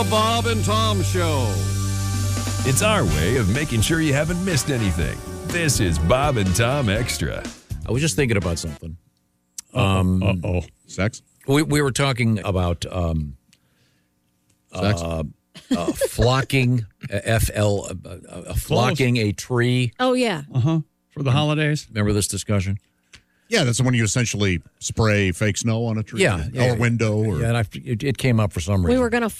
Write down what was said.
The Bob and Tom Show. It's our way of making sure you haven't missed anything. This is Bob and Tom Extra. I was just thinking about something. Sex? We were talking about Sex? flocking, flocking a tree. Oh, yeah. For the holidays. Remember this discussion? Yeah, that's when you essentially spray fake snow on a tree. Yeah. Or window. Or... Yeah, and it came up for some reason. We were going to